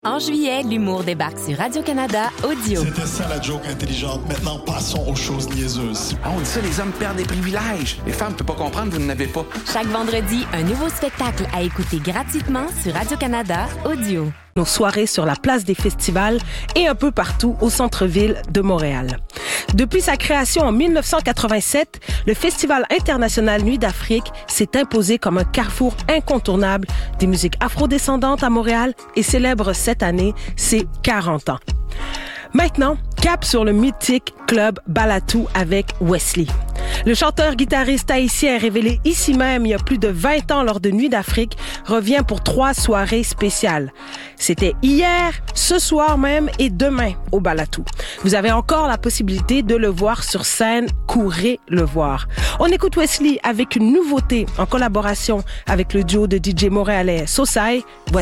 En juillet, l'humour débarque sur Radio-Canada Audio. C'était ça la joke intelligente. Maintenant, passons aux choses niaiseuses. Ah, on dit ça, les hommes perdent des privilèges. Les femmes ne peuvent pas comprendre, vous n'en avez pas. Chaque vendredi, un nouveau spectacle à écouter gratuitement sur Radio-Canada Audio. Nos soirées sur la place des festivals et un peu partout au centre-ville de Montréal. Depuis sa création en 1987, le Festival international Nuit d'Afrique s'est imposé comme un carrefour incontournable des musiques afrodescendantes à Montréal et célèbre cette année ses 40 ans. Maintenant, cap sur le mythique club Balatou avec Wesley. Le chanteur-guitariste haïtien révélé ici même il y a plus de 20 ans lors de Nuit d'Afrique revient pour 3 soirées spéciales. C'était hier, ce soir même et demain au Balatou. Vous avez encore la possibilité de le voir sur scène, courez le voir. On écoute Wesley avec une nouveauté en collaboration avec le duo de DJ montréalais Sosai.